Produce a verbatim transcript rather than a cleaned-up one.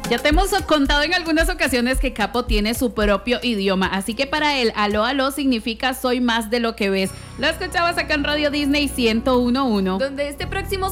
Ya te hemos contado en algunas ocasiones que Capo tiene su propio idioma, así que para él, aló, aló significa soy más de lo que ves. Lo escuchabas acá en Radio Disney ciento uno punto uno. Donde este próximo